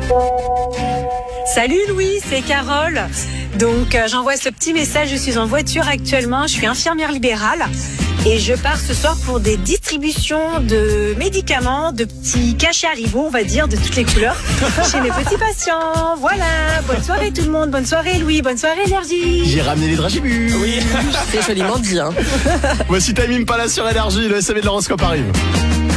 Salut Louis, c'est Carole. Donc j'envoie ce petit message, je suis en voiture actuellement, je suis infirmière libérale et je pars ce soir pour des distributions de médicaments, de petits cachets Haribo, on va dire, de toutes les couleurs, chez mes petits patients. Voilà, bonne soirée tout le monde, bonne soirée Louis, bonne soirée Énergie. J'ai ramené les dragibus. Oui, c'est joliment dit. Voici Time Impala sur Énergie, le SAV de l'horoscope arrive.